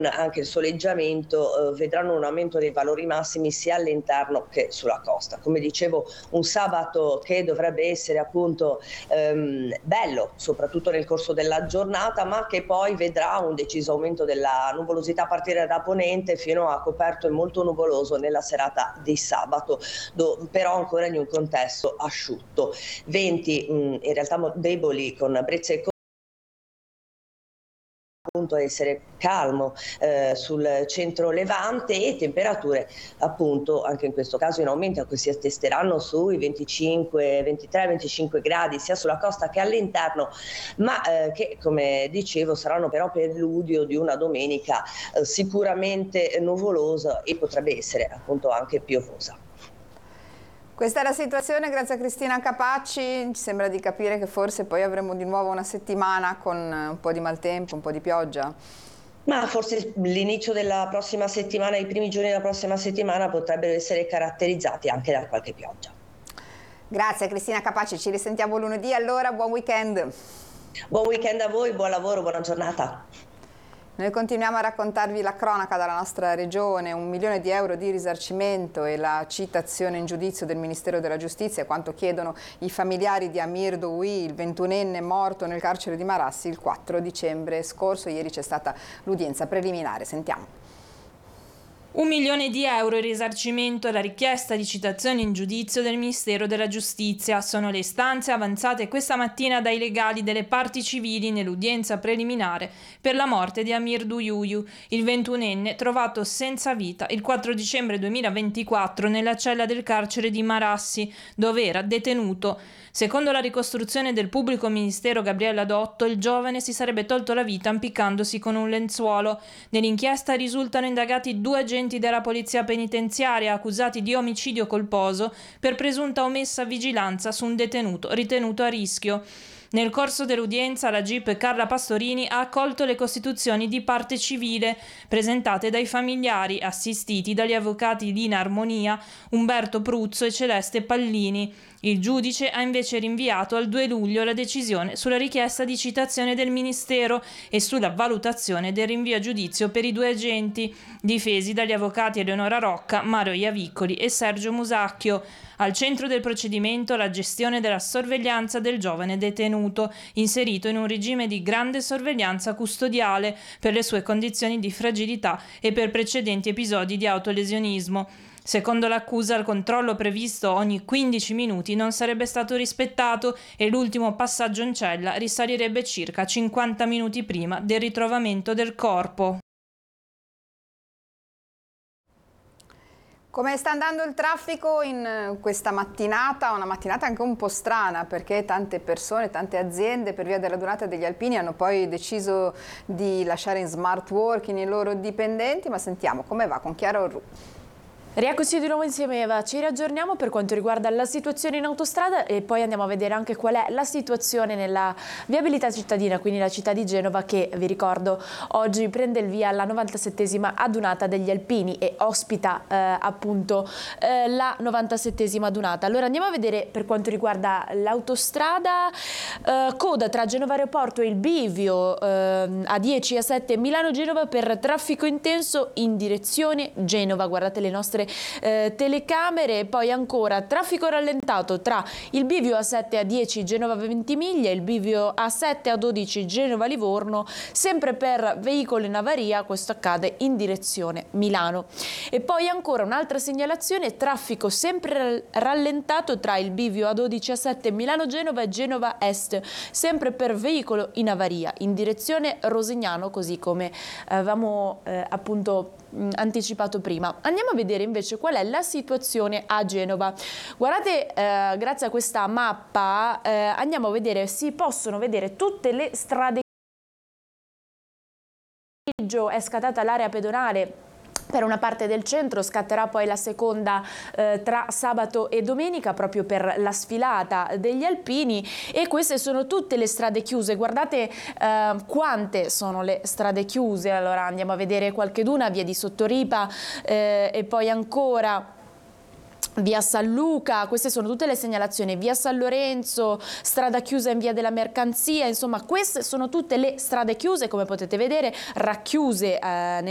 anche il soleggiamento vedranno un aumento dei valori massimi sia all'interno che sulla costa. Come dicevo, un sabato che dovrebbe essere appunto bello, soprattutto nel corso della giornata, ma che poi vedrà un deciso aumento della nuvolosità a partire da ponente fino a coperto e molto nuvoloso nella serata di sabato, però ancora in un contesto asciutto. Venti in realtà deboli con brezza e appunto essere calmo sul centro levante, e temperature appunto anche in questo caso in aumento, che si attesteranno sui 23-25 gradi sia sulla costa che all'interno, ma che come dicevo saranno però preludio di una domenica sicuramente nuvolosa e potrebbe essere appunto anche piovosa. Questa è la situazione, grazie a Cristina Capacci. Ci sembra di capire che forse poi avremo di nuovo una settimana con un po' di maltempo, un po' di pioggia. Ma forse l'inizio della prossima settimana, i primi giorni della prossima settimana potrebbero essere caratterizzati anche da qualche pioggia. Grazie Cristina Capacci, ci risentiamo lunedì, allora buon weekend. Buon weekend a voi, buon lavoro, buona giornata. Noi continuiamo a raccontarvi la cronaca dalla nostra regione, 1 milione di euro di risarcimento e la citazione in giudizio del Ministero della Giustizia, quanto chiedono i familiari di Amir Doui, il 21enne morto nel carcere di Marassi il 4 dicembre scorso. Ieri c'è stata l'udienza preliminare, sentiamo. 1 milione di euro in risarcimento e la richiesta di citazione in giudizio del Ministero della Giustizia sono le istanze avanzate questa mattina dai legali delle parti civili nell'udienza preliminare per la morte di Amir Douyouyu, il 21enne trovato senza vita il 4 dicembre 2024 nella cella del carcere di Marassi, dove era detenuto. Secondo la ricostruzione del pubblico ministero Gabriella Dotto, il giovane si sarebbe tolto la vita impiccandosi con un lenzuolo. Nell'inchiesta risultano indagati 2 agenti della polizia penitenziaria accusati di omicidio colposo per presunta omessa vigilanza su un detenuto ritenuto a rischio. Nel corso dell'udienza la GIP Carla Pastorini ha accolto le costituzioni di parte civile presentate dai familiari, assistiti dagli avvocati Lina Armonia, Umberto Pruzzo e Celeste Pallini. Il giudice ha invece rinviato al 2 luglio la decisione sulla richiesta di citazione del Ministero e sulla valutazione del rinvio a giudizio per i 2 agenti, difesi dagli avvocati Eleonora Rocca, Mario Iavicoli e Sergio Musacchio. Al centro del procedimento la gestione della sorveglianza del giovane detenuto, inserito in un regime di grande sorveglianza custodiale per le sue condizioni di fragilità e per precedenti episodi di autolesionismo. Secondo l'accusa, il controllo previsto ogni 15 minuti non sarebbe stato rispettato e l'ultimo passaggio in cella risalirebbe circa 50 minuti prima del ritrovamento del corpo. Come sta andando il traffico in questa mattinata? Una mattinata anche un po' strana, perché tante persone, tante aziende per via della durata degli alpini hanno poi deciso di lasciare in smart working i loro dipendenti, ma sentiamo come va con Chiara Orru. Rieccoci di nuovo insieme Eva, ci riaggiorniamo per quanto riguarda la situazione in autostrada e poi andiamo a vedere anche qual è la situazione nella viabilità cittadina, quindi la città di Genova che, vi ricordo, oggi prende il via la 97esima adunata degli alpini e ospita appunto la 97esima adunata. Allora andiamo a vedere per quanto riguarda l'autostrada, coda tra Genova Aeroporto e il bivio A10 e A7 Milano-Genova per traffico intenso in direzione Genova, guardate le nostre telecamere. Poi ancora traffico rallentato tra il bivio A7 e A10 Genova Ventimiglia e il bivio A7 e A12 Genova Livorno, sempre per veicolo in avaria. Questo accade in direzione Milano. E poi ancora un'altra segnalazione, traffico sempre rallentato tra il bivio A12 A7 Milano Genova e Genova Est, sempre per veicolo in avaria in direzione Rosignano, così come avevamo appunto anticipato prima. Andiamo a vedere invece qual è la situazione a Genova. Guardate, grazie a questa mappa andiamo a vedere, si possono vedere tutte le strade. È scattata l'area pedonale per una parte del centro, scatterà poi la seconda tra sabato e domenica proprio per la sfilata degli alpini, e queste sono tutte le strade chiuse. Guardate quante sono le strade chiuse. Allora andiamo a vedere qualcheduna: via di Sottoripa e poi ancora via San Luca. Queste sono tutte le segnalazioni. Via San Lorenzo, strada chiusa in via della Mercanzia. Insomma, queste sono tutte le strade chiuse, come potete vedere, racchiuse